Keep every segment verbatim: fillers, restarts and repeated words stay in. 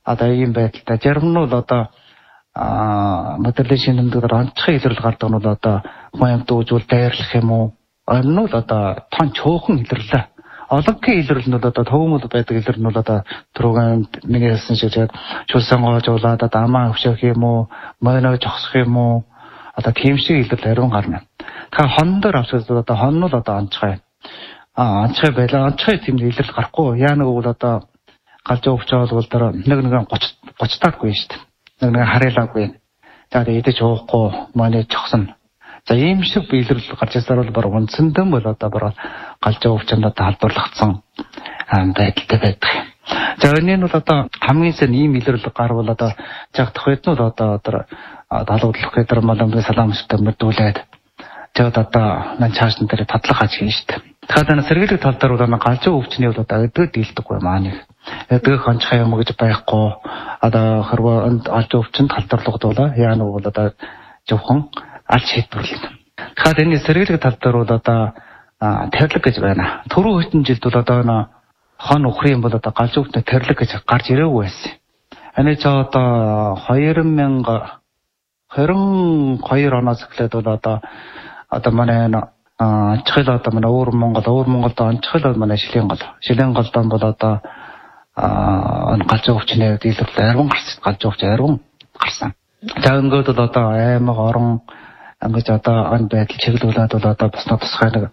одоо ийм байдалтай зарим нь бол одоо а моделишн нэмдгээр онцгой илрэл гардаг нь бол одоо хүн амьд үзүүл дайрлах юм уу энэ нь бол одоо тон чуухан илэрлээ Олонгийн илрэл нь бол одоо төвмөл байдаг илрэл нь бол одоо түрүүн нэг хэлсэн шиг тэгээд шулсан гоожуулаад одоо амаа өвшөх юм уу, мойноо жогсох юм уу, одоо тийм шиг илрэл ариун гарна. Тэгэхээр хон дээр авчиж одоо хон нь бол одоо онцгой. Аа онцгой байлаа. Онцгой тийм илрэл гарахгүй. Яа нэг бол одоо галж өвчөөл бол тэр нэг нэг гоц гоцтаагүй шүү дээ. Нэг нэг харилаагүй. За тэгээд идэж уухгүй, мойноо жогсно. За ийм шиг илрэл гарч ирсээр бол баг үндсэндэн бол одоо баг галж өвчөнд одоо халдварлагдсан байдалтай байдаг. За энэ нь бол одоо хамгийн сайн ийм илрэл гарвал одоо жагдах үед нь бол одоо одоо далуудлах гэдэг малмын салаамстай мөрдүүлээд тэгээд одоо нан чааш нь дээр татлах аж хийн шүү дээ. Тэгэхээр энэ сэргийлэх тал дээр бол галж өвчний бол одоо өдөө дийлдэггүй маа нэг. Өдөө хончхай юм гэж байхгүй. Одоо хэрвээ галж өвчөнд халдварлагдвал яа нэг бол одоо зөвхөн аль шийдвэрлэнэ. Тэгэхээр энэ сэргийлэх тал дээр бол одоо тэрлэг гэж байна. Түрүү хэдэн жилд бол одоо энэ хон ухрын бол одоо галж өвчнө тэрлэг гэж гарч ирээгүй байсан. Энэ ч одоо хоёр мянга хорин хоёр оноос эхлээд бол одоо одоо манай энэ онцгой одоо манай өвөр Монгол өвөр Монголд онцгой манай шилийн гол. Шилийн голд бол одоо энэ галж өвчнээ дийлэлт арван гарсан. Галж өвч арван гарсан. За ингээд бол одоо аймаг орон ингэж одоо ан байдал чиглүүлээд бол одоо босна тусгай нэг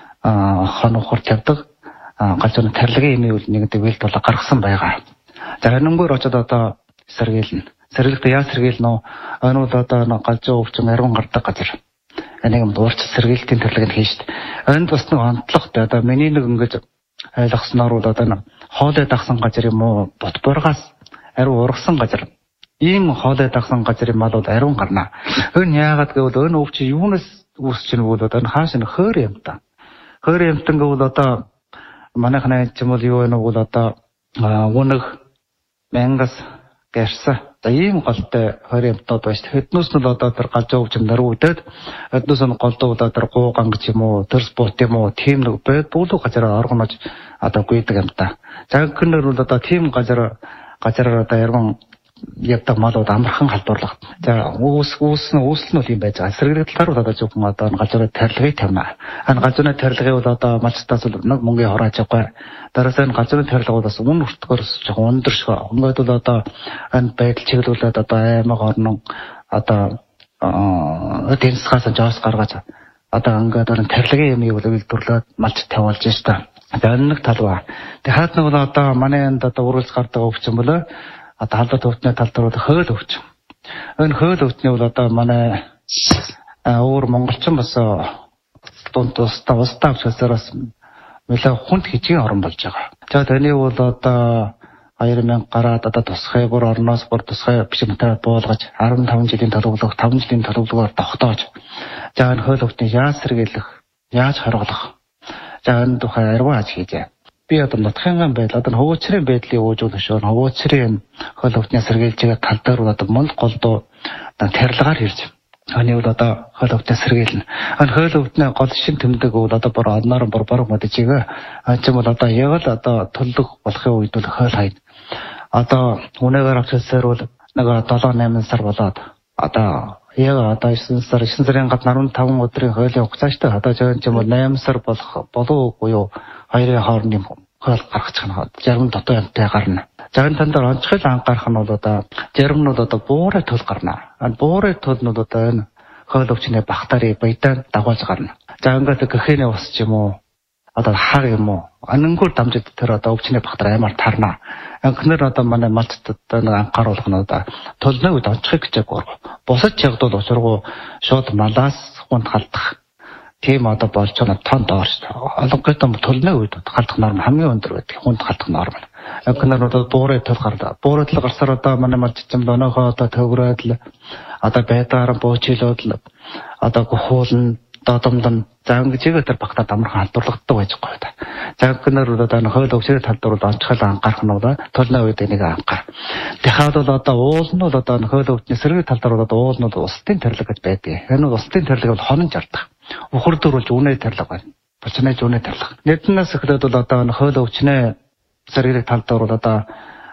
хон ухар тавьдаг галж өвчнө тэрлэгийн юм үл нэгдэг вэлд бол гаргасан байгаа. За ханамгаар очоод одоо сэргийлнэ. Сэргийлэхдээ яа сэргийлнэ вэ? Энэ бол одоо галж өвчнө арван гардаг газар. Энийг юм дуурч сэргийлтийн төрлөг нь хийн шүү дээ. Энд бас нэг онцлогтой одоо миний нэг ингэж ойлгосноор бол одоо хоолой дагсан газар юм уу бот бургаас ариу ургасан газар. Ийм хоолой дагсан газрын мал бол ариун гарна. Энэ яагаад гэвэл энэ өвч юунаас үүсч ийн бол одоо хааш нь хойр юм та. Хойр юмтан гэвэл одоо манайхны ч юм бол юу вэ бол одоо үнэг мянгас гэрса за ийм голтой хойр юмтууд байж хэднээс нь одоо тэр галж өвчм наруудад хэднээс нь голдоо одоо тэр гууган гэж юм уу тэр спорт юм уу тийм нэг байд бүлэг газараа оргоноож одоо гүйдэг юм та. За гэнээр бол одоо тийм газар газараар одоо ярган явдаг малууд амархан халдварлах. За үүс үүс нь үүсэл нь бол юм байж байгаа. Сэргийлэх талаар бол одоо зөвхөн одоо галзуурын тарилгыг тавина. Энэ галзуурын тарилгыг бол одоо малчтаас бол нэг мөнгө хороож байгаа. Дараас нь галзуурын тарилга бол бас үн өртгөөс жоохон өндөр шиг. Ингээд бол одоо энэ байдал чиглүүлээд одоо аймаг орнон одоо тэнцгээс жоос гаргаж одоо ингээд энэ тарилгын юмыг бол үйлдвэрлээд малч тавиулж штэ. За энэ нэг тал ба. Тэгээ хаад нэг бол одоо манай энд одоо үргэлж гардаг өвчин болоо одоо халдвар өвчний тал дээр бол хөөл өвчин. Энэ хөөл өвчний бол одоо манай өөр монголчин бас дунд тусдаа устаа өвчнөөс нэлээд хүнд хичээн орон болж байгаа. За таны бол одоо хоёр мянга гараад одоо тусгай бүр орноос бүр тусгай бичмээр буулгаж арван таван жилийн төлөвлөгөө таван жилийн төлөвлөгөөр тогтоож за энэ хөөл өвчнийг яаж сэргийлэх, яаж хоригдох. За энэ тухай арван аж хийжээ. Би одоо нутгийн байдал одоо хөвөөцрийн байдлыг уужуулах шүүн хөвөөцрийн хөл өвчнээ сэргийлж байгаа тал дээр одоо мал голдуу тарилгаар ирж. Аны бол одоо хөл өвчнээ сэргийлнэ. Энэ хөл өвчнээ гол шин тэмдэг бол одоо бүр одноор бүр борог модожигээ. Ачим бол одоо яг л одоо төлөв болохын үед бол хөл хайд. Одоо үнэгээр авчирсаар бол нэг долоо найман сар болоод одоо яг одоо chín сар chín сарын гадна арван таван өдрийн хуулийн хугацааштай одоо жоо юм бол найман сар болох болов уу хоёрын хоорондын хоол гаргачих нь зарим дотоо юмтай гарна. За энэ танд онцгой анхаарах нь бол одоо зарим нь бол одоо буурай тул гарна. Энэ буурай тул нь одоо энэ хоол өвчнээ бахтари баятаа дагуулж гарна. За ингээд гэхээний ус ч юм уу одоо хар юм уу анангур дамжид тэр одоо өвчнээ бахтар аймаар тарна. Анхнаар одоо манай малчтад нэг анхааруулах нь одоо тулны үед онцгой гэж яг бусад чигдэл усргуу шууд малаас хүнд халдах. Тийм одоо болж байгаа тон доорч. Олонхой том тулны үед халдах норм хамгийн өндөр байдаг. Хүнд халдах норм. Анхнаар одоо буурай тул гарлаа. Буурай тул гарсаар одоо манай малчтам донохоо одоо төврөөд л одоо байдгаар буучилоод л одоо гохуулна додомдон за ингэж тэр багтаад амархан халдварлагддаг байж байгаа юм. За гэнээр одоо энэ хууль өвчний тал дээр бол онцгой анхаарах нь бол тулны үед энийг анхаар. Дахиад бол одоо уул нь бол одоо хууль өвчний сэргийн тал дээр бол уул нь устын тэрлэг гэж байдаг. Энэ бол устын тэрлэг бол хонон жардах. Ухар дөрвөлж үнэ тэрлэг байна. Бочнаж үнэ тэрлэг. Нэгднээс эхлээд бол одоо хууль өвчний сэргийн тал дээр бол одоо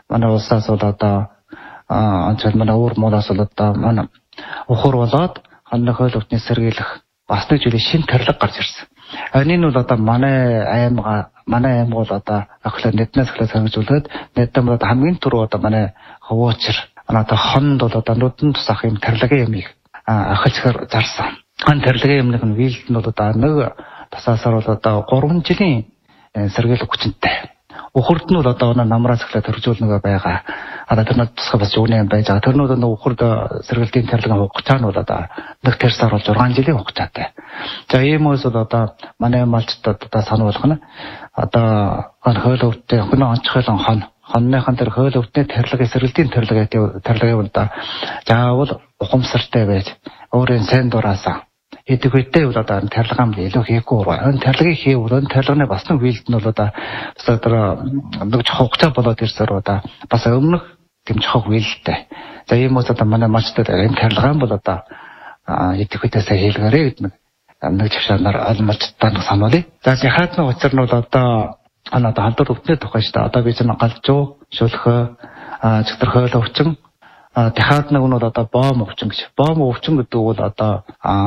манай улсаас бол одоо анчаад манай өөр муулаас бол одоо манай ухар болоод хоног хөл өвтний сэргийлэх бас нэг зүйлийн шин төрлөг гарч ирсэн. Энэ нь бол одоо манай аймга манай аймаг бол одоо ахлаа нэднээс ахлаа сангижуулаад нэдэн бол хамгийн түрүү одоо манай хөвөөчр одоо хонд бол одоо нүдэн тусах юм төрлөгийн юмыг ахилчаар зарсан. Хан төрлөгийн юмных нь вилд нь бол одоо нэг тасаасаар бол одоо гурван жилийн сэргийлэх хүчинтэй. Ухард нь бол одоо намраас эхлээд төржүүлнэгээ байгаа. Одоо тэрнүүд тусгай бас юуны юм байж байгаа. Тэрнүүд нэг ухард сэргийлтийн төрлөгийн хугацаа нь бол одоо нэг тэрсаар бол зургаан жилийн хугацаатай. За ийм үс бол одоо манай малчтад одоо сануулгах нь одоо хөл өвдтэй хүн онцгойлон хон хонныхан тэр хөл өвдний төрлөгийн сэргийлтийн төрлөгийн төрлөгийн бол одоо заавал ухамсартай байж өөрийн сайн дураасаа идэг үедээ бол одоо тарилгаан илүү хийхгүй ураа. Энэ тарилгыг хийвэл энэ тарилганы бас нэг вилд нь бол одоо бас одоо нэг хугацаа болоод ирсээр одоо бас өмнөх дэмжих вилдтэй. За ийм үс одоо манай малчтад энэ тарилгаан бол одоо идэг үедээсээ хийлгээрэй гэдэг нэг жишээнээр алмалчтаа нэг сануулъя. За яхаадны учир нь бол одоо одоо халдвар өвдний тухай шүү дээ. Одоо би чинь галзуу, шүлхөө, чигтэрхөөл өвчин дахиад нэг нь бол одоо бом өвчин гэж. Бом өвчин гэдэг бол одоо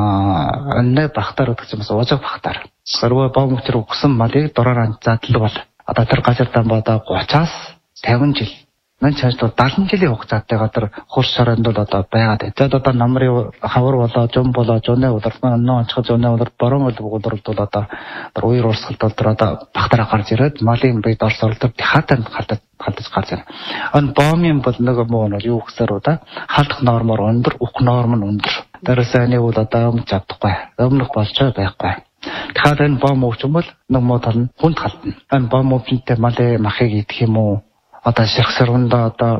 аа нэ бахтар гэдэг чинь бас уужиг бахтар. Сөрвө бом өвчөр өгсөн малыг дураар задлаг бол одоо тэр газар дан бодоо гуцаас тавин жил. Мөн чанарт дагалан жилийн хугацаатайгаар тэр хурц шоронд бол одоо байгаад. За одоо намрын хавар болоо, жум болоо, жуны удирд нөө онцгой жуны удирд борон удирд бол одоо тэр уур урсгалд бол тэр одоо бахтараа гарч ирээд малын бие дорс орлоор дахиад халтад халтаж гарч ирнэ. Энэ бомын бол нэг муу нь юу гэсээр удаа халдах нормоор өндөр, ух норм нь өндөр. Дээрээс энийг бол одоо өмнө чадахгүй. Өмнөх болчоо байхгүй. Тэгэхээр энэ бом өвчин бол нэг муу тал нь хүнд халтна. Энэ бом өвчнөд малын махыг идэх юм уу? Одоо ширхсэрвэндээ одоо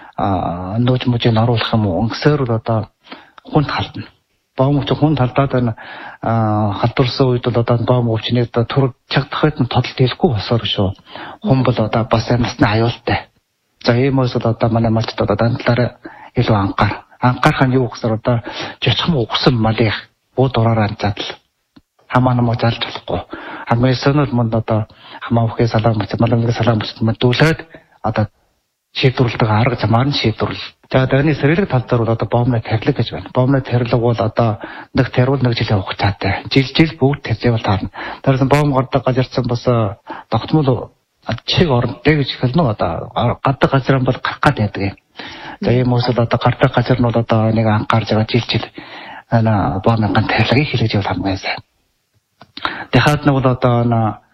нөөж мөжийг оруулах юм уу? Өнгөсөр бол одоо хүнд халтна. Бом өвчин хүнд халдаад энэ халдварсан үед бол одоо бом өвчнийг одоо тур чагдахад нь тодолт хэлэхгүй болсоор шүү. Хүн бол одоо бас насны аюултай. За ийм үс бол одоо манай малчд одоо дандлаараа илүү анхаар. Анхаарах нь юу гэхээр одоо жичхэм угсан малыг буу дураараа задал. Хамаа намаа залж болохгүй. Хамгийн сонир манд одоо хамаа өхөө салаам мэт маламгийн салаам мэт дүүлээд одоо шийдвэрлэдэг арга замаар нь шийдвэрлэл. За дайны сэргэлэг тал дээр бол одоо бомны тарилга гэж байна. Бомны тарилга бол одоо нэг тарил нэг жилийн хугацаатай. Жил жил бүгд тавьж таарна. Тэрсэн бом гардаг газарсан бас тогтмол чиг орнтой гэж хэлнэ одоо гадаг газар бол гарах гад байдаг юм. За ийм үс одоо гардаг газар нь бол одоо нэг анхаарж байгаа жил жил ана бомны тарилгыг хэлж явах хамгийн сайн. Дахиад нэг бол одоо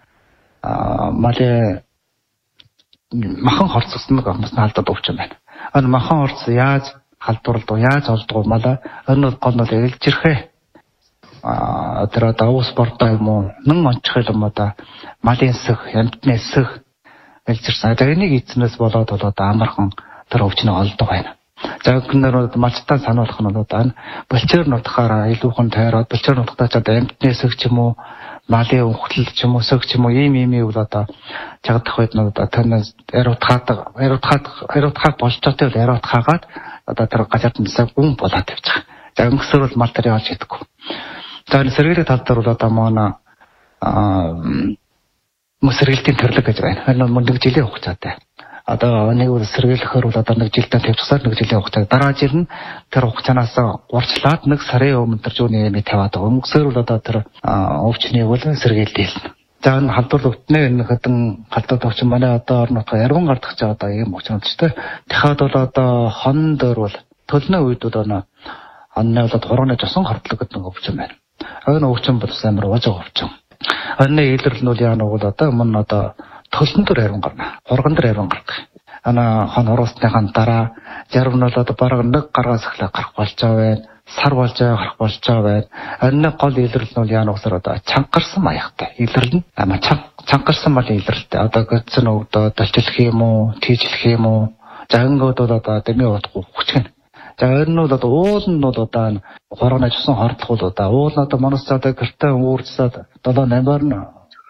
мали махан хорцсон нэг хүмүүс халдаад өвчин байна. Энэ махан хорц яаж халдварлуу, яаж олдгоо мала энэ гол нь элжирхээ. Аа тэр одоо ус спортоо юм уу, нэн онцгой юм одоо малын сөх, амтны сөх элжирсэн. За энийг эзнээс болоод бол одоо амархан тэр өвчнөө олдог байна. За гэнээр малчтаа сануулах нь бол одоо болчоор нутгаараа илүү хон тойроод болчоор нутгатаа ч одоо амтны сөх ч юм уу малын өвхтөл ч юм уу сөх ч юм уу ийм ийм бол одоо чагдах үед нь одоо танаас ариутгаад ариутгаад ариутгаад болцоотой бол ариутгаагаад одоо тэр газарт нисаа гүн болоод тавьчих. За өнгөсөр бол мал тарийн олж идэхгүй. За энэ сэргэлэг тал дээр бол одоо манай аа мөсрэлтийн төрлөг гэж байна. Энэ мундаг жилийн хугацаатай. Одоо нэг үл сэргийлэхээр бол одоо нэг жилдээ тавьчихсаар нэг жилийн хугацаа дараа жил нь тэр хугацаанаас урьдчилаад нэг сарын өмнө тэр зүүнний юм тавиад байгаа. Өнгөсөр бол одоо тэр өвчнийг бол сэргийлдээл. За энэ халдвар өвтнээ энэ хэдэн халдвар өвчин манай одоо орон нутгаа ярган гардах ч одоо ийм өвчин ч дахиад бол одоо хон дээр бол төлнөө үед бол оноо оноо бол хурууны жосон хордлог гэдэг нэг өвчин байна. Энэ өвчин бол амар уужиг өвчин. Энэ илэрлэл нь яа нэг бол одоо өмнө одоо төлсөн дээр ярган гарна. Хурган дээр ярган гардаг. Ана хон уруусныхаа дараа зарим нь бол одоо бараг нэг гараас эхлэх гарах болж байгаа байна. Сар болж гарах болж байгаа байна. Энэ гол илэрлэл нь яа нөхсөр одоо чангарсан маягтай. Илэрлэл нь ама чангарсан мал илэрлэлтэй. Одоо гэсэн өгдөө долчлох юм уу, тийжлэх юм уу? За ингэод бол одоо дэмий удахгүй хүчгэн. За өөр нь бол одоо уул нь бол одоо хурганы жусан хордлох бол одоо уул нь одоо манас цаадаа гэртээ өөрчлөөд долоо намбар нь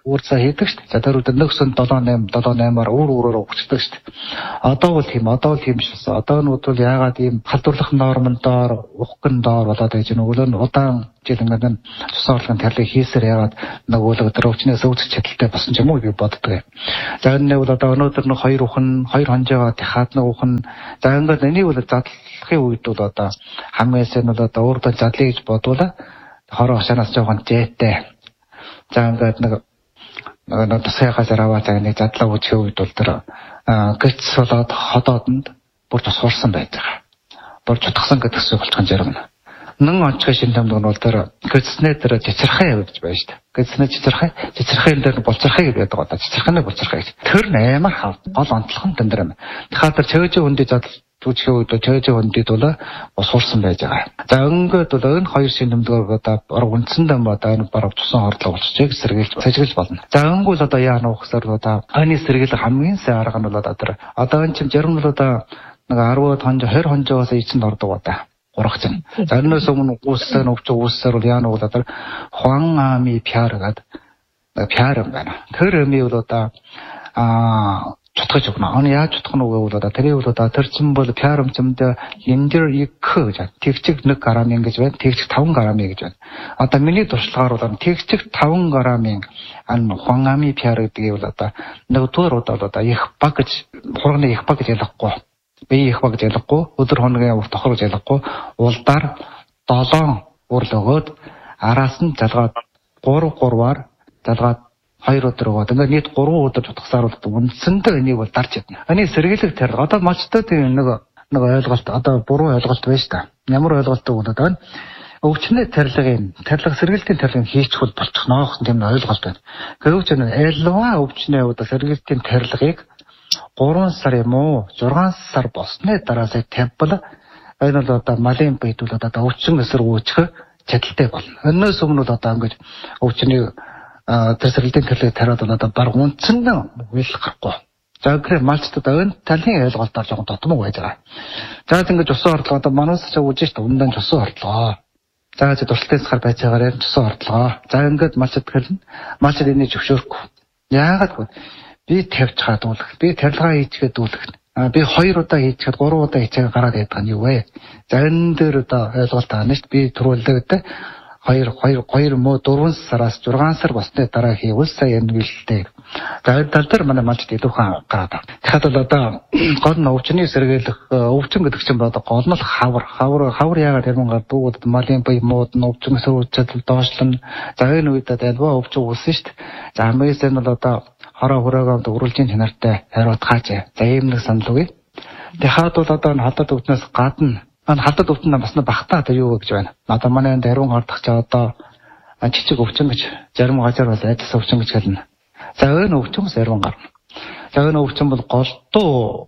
уурцаа хийдэг шүү дээ. За тэр үед нөхсөн seven eight seven eight-аар өөр өөрөөр өгчдөг шүү дээ. Одоо бол тийм одоо бол тийм биш. Одоо нь бол яагаад ийм халдварлах нормондоор ухгын доор болоод байж байгаа нөгөө нь удаан жил ингээд цусан орлогын тарлыг хийсээр яагаад нөгөө л өвчнөөс өвсөх чадaltaй болсон ч юм уу гэж боддог. За энэ бол одоо өнөөдөр нэг хоёр ухын хоёр хонжоогоо дахиад нэг ухын за ингээд энийг бол задлахын үед бол одоо хамгийн сайн бол одоо өөртөө задлая гэж бодвол хороо хашаанаас жоохон зээтэй. За ингээд нэг нэг тасайгаас аваад нэг задлаа үүсгэх үед бол тэр гэц болоод ходоодонд бүр тусгарсан байж байгаа. Бүр чутгсан гэдэг зүйл болчихсон зэрэг нь. Нэн онцгой шин томдог нь бол тэр гэцснээ тэр цэцэрхай явж байна шүү дээ. Гэцснээ цэцэрхай цэцэрхайн дээр болцорхай гэдэг байгаа. Цэцэрхайнаа болцорхай гэж. Тэр наймаар хав гол онцлог нь тэндөр юм. Тэгэхээр тэр чөөжөө хүндий задал түүчгээ үед чөөжөө хүндийд бол усуурсан байж байгаа. За өнгөд бол энэ хоёр шин томдгоор одоо бараг үндсэндээ одоо энэ бараг тусан хорлоо болчихжээ сэргийлж сажиглаж болно. За өнгө бол одоо яа нуухсаар одоо аны сэргийл хамгийн сайн арга нь бол одоо одоо энэ чим зарим нь одоо нэг ten хонжо twenty хонжоос эцэнд ордог одоо. Урагч. За энэс өмнө ууссан өвч уусаар бол яа нэг одоо хуан ами пиар гэдэг пиар юм байна. Тэр эми бол одоо аа чутгаж өгнө. Оны яаж чутгах нь вэ бол одоо тэрийг бол одоо тэр чин бол пиар юмчмд эндэр их гэж тэгчиг one грамм гэж байна. Тэгчиг five грамм гэж байна. Одоо миний туршлагаар бол тэгчиг five граммын ан хуан ами пиар гэдгийг бол одоо нэгдүгээр удаа одоо их баг гэж хурганы их баг гэж ялахгүй. Би их баг гэж ялахгүй, өдөр хоногийн урт тохор гэж ялахгүй, улдаар seven урал өгөөд араас нь залгаад three three-аар залгаад two өдөр өгөөд ингээд нийт three өдөр чутгасаар бол үндсэндээ энийг бол дарж ядна. Энийг сэргийлэх тэр одоо мачтай тийм нэг нэг ойлголт одоо буруу ойлголт байж та. Ямар ойлголт вэ гэдэг нь өвчнөө тарилгын тарилга сэргийлтийн тарилгыг хийчих бол болчих ноох тийм ойлголт байна. Гэвч энэ альва өвчнөө одоо сэргийлтийн тарилгыг three сар юм уу six сар болсны дараасаа тавьбал энэ бол одоо малын бийд бол одоо өвчин эсрэг үүсгэх чадaltaй болно. Өнөөс өмнө бол одоо ингэж өвчний тэр сэргийлтийн тарилгыг тариад бол одоо баг үндсэндээ үйл гарахгүй. За гэр малчтад энэ талын ойлголтоор жоохон тотмог байж байгаа. За ингэж усан хордлого одоо манаас ч үжиж шүү дээ үндан усан хордлоо. За чи туршилтын сар байж байгаарэ усан хордлоо. За ингэж малчд хэлнэ. Малчд энийг зөвшөөрөхгүй. Яагаад гэвэл би тавьж хадуулах, би тарилгаа хийчихэд дүүлэх. А би хоёр удаа хийчихэд гурван удаа хийчихэд гараад байдаг нь юу вэ? За энэ дээр одоо ойлголт аана шүү дээ. Би түрүүлдэгдээ хоёр хоёр хоёр мөө four сараас six сар болсны дараа хийвэл сая энэ билтэй. За энэ тал дээр манай малчд идүүхэн гараад байна. Тэгэхээр бол одоо гол нь өвчний сэргийлэх өвчин гэдэг чинь одоо гол нь хавар хавар хавар яагаад тэрмэн дуугад малын бие мууд нь өвчнөөс үүдчил доошлон за энэ үед альва өвчин үүсэн шүү дээ. За хамгийн сайн бол одоо хороо хөрөөгөө өрүүлжийн чанартай хариуд хаач. За ийм нэг санал үгүй. Тэгэхад бол одоо энэ халдад өвчнөөс гадна энэ халдад өвчин бас багтаа одоо юу гэж байна. Одоо манай энд хариун гардах чи одоо жижиг өвчин гэж зарим газар бол айдас өвчин гэж хэлнэ. За энэ өвчин зарим гарна. За энэ өвчин бол голдуу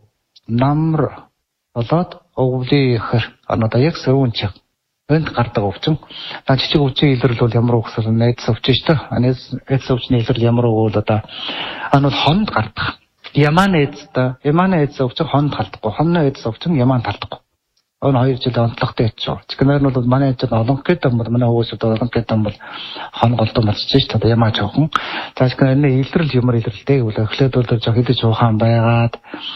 намар болоод өвлийн ихэр одоо яг сөрүүн чих энд гардаг өвчин. Та жижиг өвчин илрэл бол ямар үгсэл найдас өвчин шүү дээ. Анээс эц өвчний илрэл ямар үг бол одоо ан бол хонд гардаг. Яман эцтэй, яман эц өвчин хонд халдахгүй. Хонно эц өвчин яман халдахгүй. Энэ хоёр жил онцлогтой хийж байгаа. Чихнэр нь бол манай эцэд олонхит юм бол манай хөөсөд олонхит юм бол хон голдуу малчж шүү дээ. Ямаа жоохон. За чихнэр энэ илрэл ямар илрэлтэй гэвэл эхлээд бол жоо хэдэж ухаан байгаад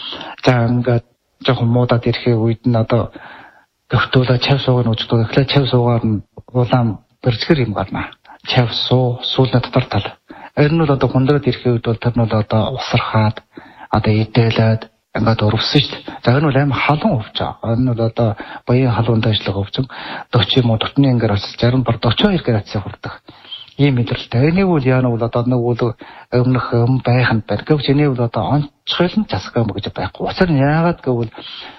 за ингээд жоохон муудаад ирэхээ үед нь одоо гөвтөлөө чав суугаар үжигдөө эхлээд чав суугаар нь улаан бэрцгэр юм гарна. Чав суу сүүлний дотор тал. Энэ нь бол одоо хундраад ирэхээ үед бол тэр нь бол одоо усархаад одоо идэлээд ингээд өрөвсөн шүү дээ. За энэ бол аим халуун өвч аа. Энэ бол одоо баян халуунд ажиллах өвчин forty юм уу дотны ингээд бас зарим бар forty-two градусыг хүрдэг. Ийм мэдрэлтэй. Энийг бол яа нэг бол одоо нэг үл өмнөх юм байханд байна. Гэвч энийг бол одоо онцгойлон засах юм гэж байхгүй. Учир нь яагаад гэвэл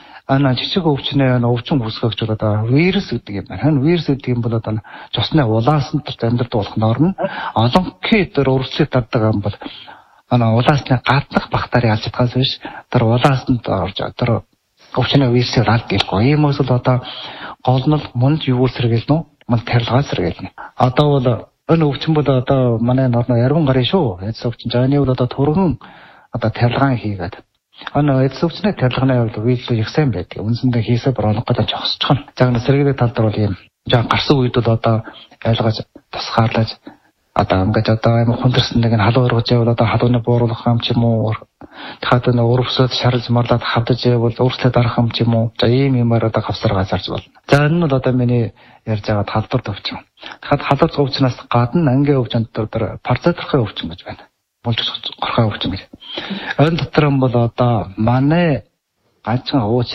ана жижиг өвчнээ өвчин үүсгэгч бол одоо вирус гэдэг юм байна. Энэ вирус гэдэг юм бол одоо цусны улаасан дээр амьдрал болох норм олонхи дээр өрсөлдөж тардаг юм бол ана улаасны гаднах бактери алж чадхаас биш тэр улаасанд орж тэр өвчнөө вирусээр алд гэлгүй. Ийм үйл одоо гол нь мунд юу сэргийлнэ үү? Мунд тарилгаа сэргийлнэ. Одоо бол энэ өвчин бол одоо манай норно ярган гарын шүү. Эц өвчин жааны бол одоо түргэн одоо тарилгаа хийгээд ана эц өвчний тарилгааны хувьд үйлдэл их сайн байдаг. Үндсэндээ хийсээ бороонох гэж зогсчихно. За энэ сэргийлэх тал дээр бол ийм жаа гарсан үед бол одоо ойлгож тусгаарлаж Одоо ингээд одоо юм хүндэрсэн нэг нь халуун өргөж явал одоо халууны бууруулах юм ч юм уу. Дахиад нэг өрөвсөд шарлж марлаад хавдаж явал өрслөд арах юм ч юм уу. За ийм юмар одоо хавсаргаа зарж болно. За энэ нь бол одоо миний ярьж байгаа халдвар өвчин. Дахиад халдвар өвчнөөс гадна ангийн өвчин дотор парцетрохын өвчин гэж байна. Болж горхой өвчин гэж. Энэ дотор нь бол одоо манай ганцхан ууч